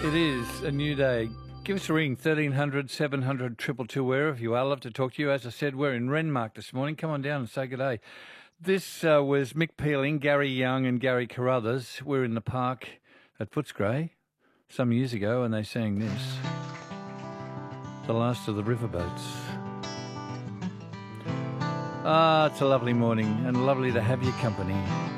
It is a new day. Give us a ring, 1300 700 222 wherever you are. I'd love to talk to you. As I said, we're in Renmark this morning. Come on down and say good day. This was Mick Peeling, Gary Young and Gary Carruthers. We're in the park at Footscray some years ago and they sang this, The Last of the Riverboats. It's a lovely morning and lovely to have your company.